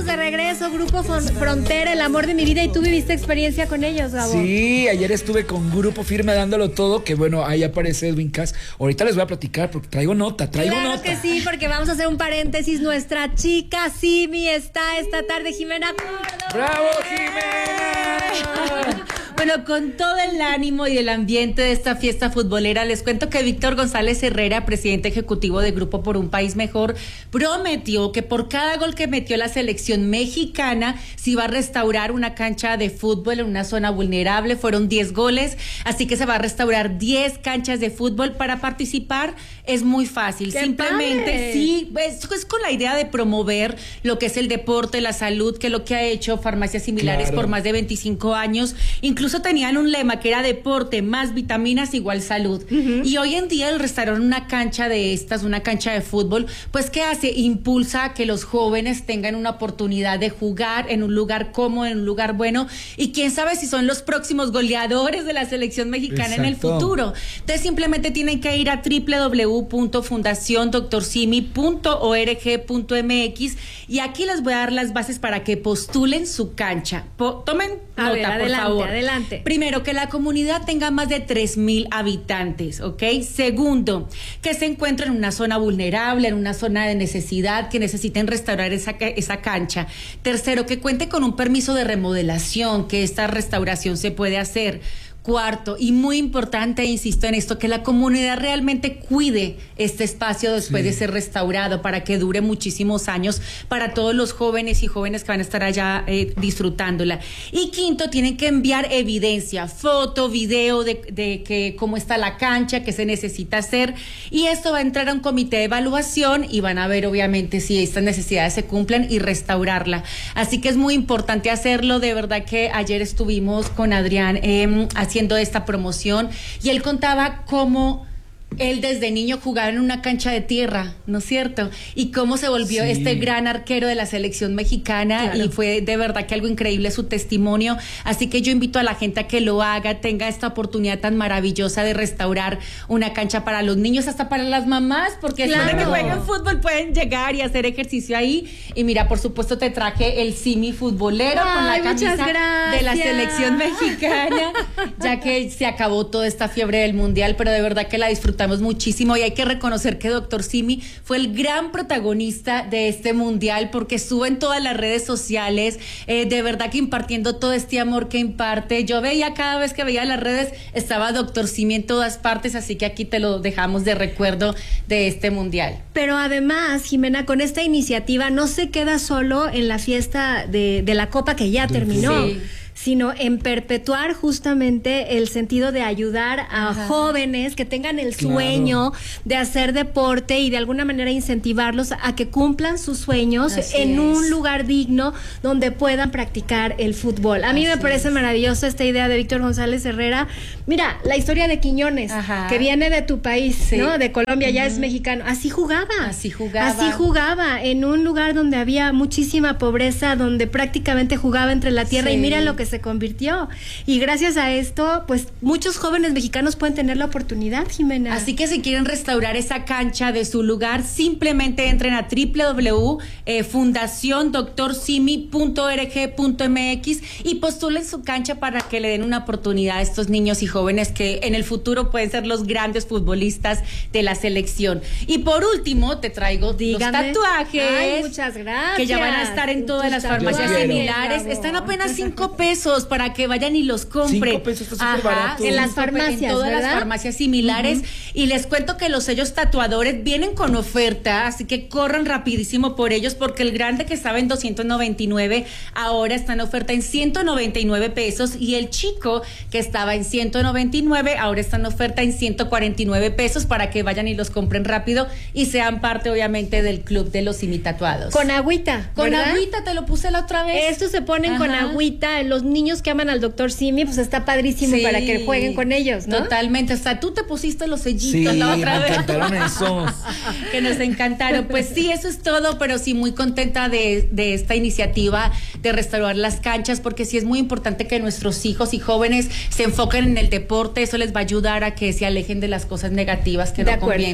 de regreso, Grupo Frontera, el amor de mi vida, y tú viviste experiencia con ellos, Gabo. Sí, ayer estuve con Grupo Firme dándolo todo, que bueno, ahí aparece Edwin Cass. Ahorita les voy a platicar porque traigo nota. Claro que sí, porque vamos a hacer un paréntesis. Nuestra chica Simi está esta tarde, Jimena Córdoba. ¡Bravo, Jimena! Bueno, con todo el ánimo y el ambiente de esta fiesta futbolera, les cuento que Víctor González Herrera, presidente ejecutivo de Grupo por un País Mejor, prometió que por cada gol que metió la selección mexicana se iba a restaurar una cancha de fútbol en una zona vulnerable. Fueron 10 goles, así que se va a restaurar 10 canchas de fútbol. Para participar es muy fácil. ¡Qué Simplemente, padre! sí, es con la idea de promover lo que es el deporte, la salud, que es lo que ha hecho Farmacias Similares Claro. por más de 25 años. Incluso tenían un lema que era deporte más vitaminas igual salud. Y hoy en día el restaurar una cancha de estas, una cancha de fútbol, pues ¿qué hace? Impulsa a que los jóvenes tengan una oportunidad de jugar en un lugar cómodo, en un lugar bueno, y quién sabe si son los próximos goleadores de la selección mexicana en el Exacto. futuro. Entonces simplemente tienen que ir a www.fundaciondoctorsimi.org.mx y aquí les voy a dar las bases para que postulen su cancha. Tomen A nota, ver, por adelante, favor. adelante. Primero, que la comunidad tenga más de 3,000 habitantes, ¿ok? Segundo, que se encuentre en una zona vulnerable, en una zona de necesidad, que necesiten restaurar esa cancha. Tercero, que cuente con un permiso de remodelación, que esta restauración se puede hacer. Cuarto, y muy importante, insisto en esto, que la comunidad realmente cuide este espacio después de ser restaurado para que dure muchísimos años para todos los jóvenes y jóvenes que van a estar allá disfrutándola. Y quinto, tienen que enviar evidencia, foto, video de que cómo está la cancha, qué se necesita hacer, y esto va a entrar a un comité de evaluación y van a ver obviamente si estas necesidades se cumplen y restaurarla. Así que es muy importante hacerlo. De verdad que ayer estuvimos con Adrián haciendo esta promoción y él contaba cómo él desde niño jugaba en una cancha de tierra, ¿no es cierto? Y cómo se volvió este gran arquero de la selección mexicana. Claro. Y fue de verdad que algo increíble su testimonio. Así que yo invito a la gente a que lo haga, tenga esta oportunidad tan maravillosa de restaurar una cancha para los niños, hasta para las mamás, porque claro, después de que jueguen fútbol pueden llegar y hacer ejercicio ahí. Y mira, por supuesto te traje el Simi futbolero con la camisa de la selección mexicana, ya que se acabó toda esta fiebre del mundial, pero de verdad que la disfrutamos muchísimo y hay que reconocer que Dr. Simi fue el gran protagonista de este mundial porque estuvo en todas las redes sociales, de verdad que impartiendo todo este amor que imparte. Yo veía, cada vez que veía las redes estaba Dr. Simi en todas partes, así que aquí te lo dejamos de recuerdo de este mundial. Pero además, Jimena, con esta iniciativa no se queda solo en la fiesta de la Copa que ya terminó. Sí. Sino en perpetuar justamente el sentido de ayudar a jóvenes que tengan el sueño de hacer deporte y de alguna manera incentivarlos a que cumplan sus sueños en un lugar digno donde puedan practicar el fútbol. A mí me parece maravillosa esta idea de Víctor González Herrera. Mira, la historia de Quiñones, que viene de tu país, ¿no? De Colombia, ya es mexicano. Así jugaba en un lugar donde había muchísima pobreza, donde prácticamente jugaba entre la tierra y mira lo que se convirtió. Y gracias a esto, pues muchos jóvenes mexicanos pueden tener la oportunidad, Jimena. Así que si quieren restaurar esa cancha de su lugar, simplemente entren a www.fundaciondoctorsimi.org.mx y postulen su cancha para que le den una oportunidad a estos niños y jóvenes que en el futuro pueden ser los grandes futbolistas de la selección. Y por último, te traigo los tatuajes. Ay, muchas gracias. Que ya van a estar en todas las farmacias similares. Están apenas 5 pesos para que vayan y los compren. 5 pesos, está súper barato. En las farmacias, en todas las farmacias similares. Y les cuento que los sellos tatuadores vienen con oferta, así que corran rapidísimo por ellos, porque el grande que estaba en 299 ahora está en oferta en 199 pesos y el chico que estaba en 199 ahora está en oferta en 149 pesos para que vayan y los compren rápido y sean parte obviamente del club de los simitatuados. Con agüita, con ¿verdad? agüita, te lo puse la otra vez. Estos se ponen con agüita, los niños que aman al Dr. Simi, pues está padrísimo para que jueguen con ellos, ¿no? Totalmente, hasta tú te pusiste los sellitos la otra vez. Me encantaron esos. Que nos encantaron. Pues sí, eso es todo, pero sí muy contenta de esta iniciativa de restaurar las canchas, porque sí es muy importante que nuestros hijos y jóvenes se enfoquen en el deporte. Eso les va a ayudar a que se alejen de las cosas negativas que no convienen.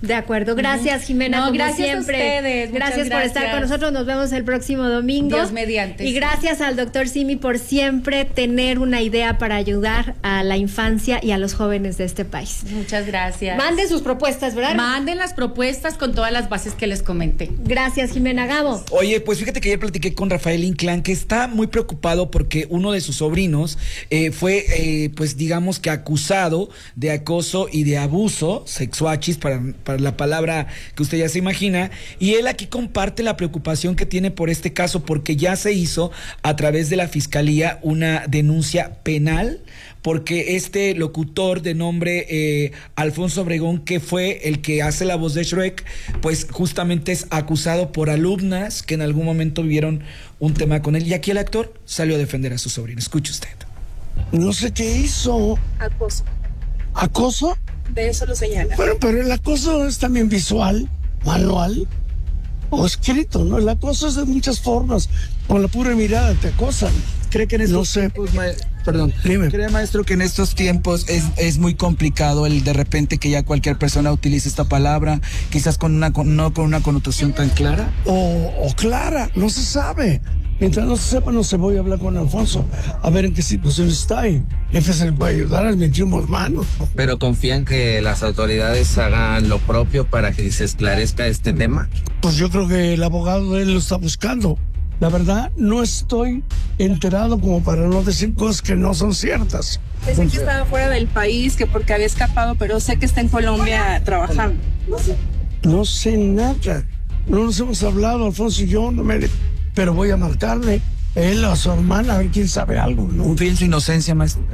De acuerdo, gracias Jimena, No, como gracias siempre. a ustedes, Gracias por estar con nosotros, nos vemos el próximo domingo. Dios mediante. Y gracias al doctor Simi por siempre tener una idea para ayudar a la infancia y a los jóvenes de este país. Muchas gracias. Manden sus propuestas, ¿verdad? Manden las propuestas con todas las bases que les comenté. Gracias Jimena. Gabo. Oye, pues fíjate que ayer platiqué con Rafael Inclán, que está muy preocupado porque uno de sus sobrinos fue, pues digamos que acusado de acoso y de abuso sexuachis, para la palabra que usted ya se imagina, y él aquí comparte la preocupación que tiene por este caso, porque ya se hizo a través de la fiscalía una denuncia penal, porque este locutor de nombre Alfonso Obregón, que fue el que hace la voz de Shrek, pues justamente es acusado por alumnas que en algún momento vivieron un tema con él, y aquí el actor salió a defender a su sobrino. Escuche usted. No sé qué hizo. Acoso. ¿Acoso? De eso lo señala. Pero el acoso es también visual, manual o escrito, ¿no? El acoso es de muchas formas. Con la pura mirada te acosan. ¿Cree que en estos No sé. tiempos, perdón, Dime. cree maestro que en estos tiempos es muy complicado el de repente que ya cualquier persona utilice esta palabra, quizás no con una connotación tan clara? O clara, no se sabe. Mientras no se sepa, no se voy a hablar con Alfonso a ver en qué situación está ahí. Jefe se le puede ayudar, admitimos manos. Pero confían que las autoridades hagan lo propio para que se esclarezca este tema. Pues yo creo que el abogado de él lo está buscando. La verdad, no estoy enterado como para no decir cosas que no son ciertas. Pensé que estaba fuera del país, que porque había escapado, pero sé que está en Colombia trabajando. No sé nada. No nos hemos hablado, Alfonso y yo, pero voy a marcarle. Él o su hermana, a ver quién sabe algo, ¿no? Confío en su inocencia, maestro.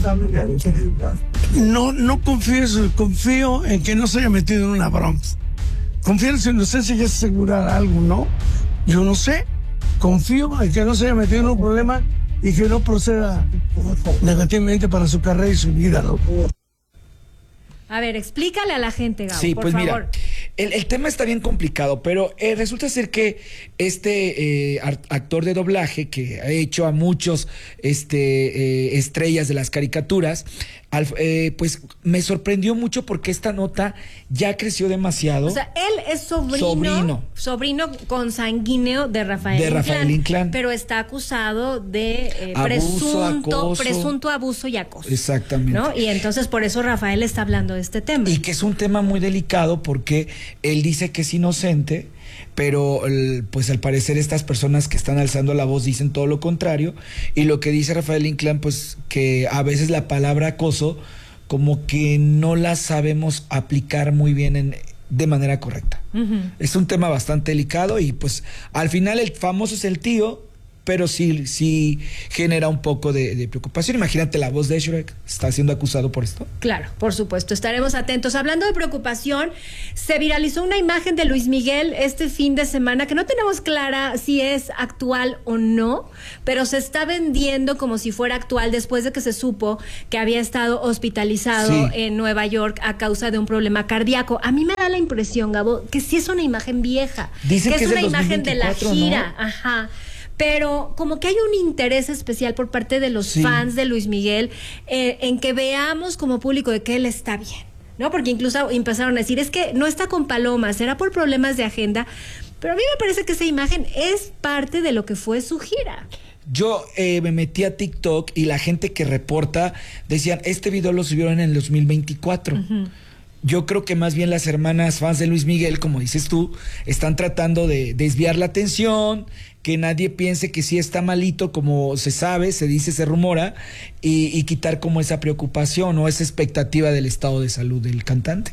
No confío en que no se haya metido en una bronca. Confío en su inocencia y asegurar algo, ¿no? Yo no sé. Confío en que no se haya metido en un problema y que no proceda negativamente para su carrera y su vida, ¿no? A ver, explícale a la gente, Gabo, Sí, por pues favor. mira, el tema está bien complicado, pero resulta ser que este actor de doblaje que ha hecho a muchos estrellas de las caricaturas, pues me sorprendió mucho porque esta nota ya creció demasiado. O sea, él es sobrino consanguíneo de Rafael Inclán, pero está acusado de Abuso, presunto abuso y acoso. Exactamente. ¿No? Y entonces por eso Rafael está hablando de este tema. Y que es un tema muy delicado porque él dice que es inocente, pero pues al parecer estas personas que están alzando la voz dicen todo lo contrario, y lo que dice Rafael Inclán, pues que a veces la palabra acoso como que no la sabemos aplicar muy bien de manera correcta. Es un tema bastante delicado y pues al final el famoso es el tío, pero sí genera un poco de preocupación. Imagínate, la voz de Shrek está siendo acusado por esto. Claro, por supuesto, estaremos atentos. Hablando de preocupación, se viralizó una imagen de Luis Miguel este fin de semana que no tenemos clara si es actual o no, pero se está vendiendo como si fuera actual después de que se supo que había estado hospitalizado en Nueva York a causa de un problema cardíaco. A mí me da la impresión, Gabo, que sí es una imagen vieja. Dicen que es una del imagen de la 2024, gira. ¿no? Ajá. Pero como que hay un interés especial por parte de los fans de Luis Miguel en que veamos como público de que él está bien, ¿no? Porque incluso empezaron a decir, es que no está con Paloma, será por problemas de agenda, pero a mí me parece que esa imagen es parte de lo que fue su gira. Yo me metí a TikTok y la gente que reporta decían, este video lo subieron en el 2024. Yo creo que más bien las hermanas fans de Luis Miguel, como dices tú, están tratando de desviar la atención, que nadie piense que sí está malito, como se sabe, se dice, se rumora, y quitar como esa preocupación o esa expectativa del estado de salud del cantante.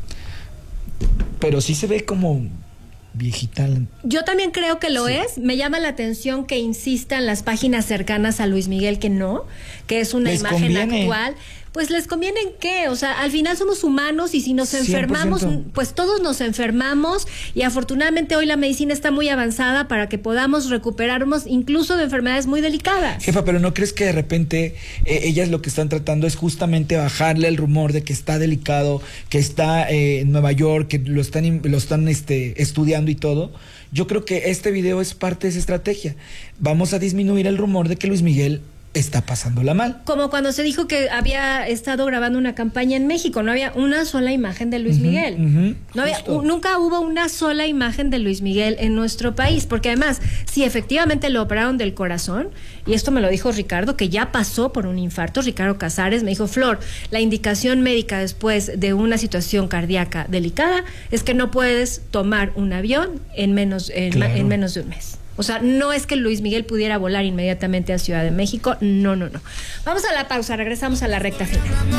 Pero sí se ve como viejita. Yo también creo que lo es. Me llama la atención que insistan las páginas cercanas a Luis Miguel que no, que es una imagen actual. Pues les conviene en qué, o sea, al final somos humanos y si nos enfermamos, 100%. pues todos nos enfermamos y afortunadamente hoy la medicina está muy avanzada para que podamos recuperarnos incluso de enfermedades muy delicadas. Jefa, pero ¿no crees que de repente ellas lo que están tratando es justamente bajarle el rumor de que está delicado, que está en Nueva York, que lo están estudiando y todo? Yo creo que este video es parte de esa estrategia. Vamos a disminuir el rumor de que Luis Miguel está pasándola mal. Como cuando se dijo que había estado grabando una campaña en México, no había una sola imagen de Luis Miguel. No había, nunca hubo una sola imagen de Luis Miguel en nuestro país, porque además, si efectivamente lo operaron del corazón, y esto me lo dijo Ricardo, que ya pasó por un infarto, Ricardo Casares, me dijo, Flor, la indicación médica después de una situación cardíaca delicada es que no puedes tomar un avión en menos de un mes. O sea, no es que Luis Miguel pudiera volar inmediatamente a Ciudad de México, no. Vamos a la pausa, regresamos a la recta final.